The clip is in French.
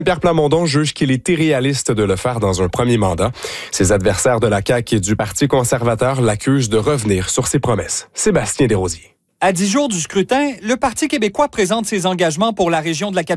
Pierre Plamondon juge qu'il est irréaliste de le faire dans un premier mandat. Ses adversaires de la CAQ et du Parti conservateur l'accusent de revenir sur ses promesses. Sébastien Desrosiers. À 10 jours du scrutin, le Parti québécois présente ses engagements pour la région de la capitale.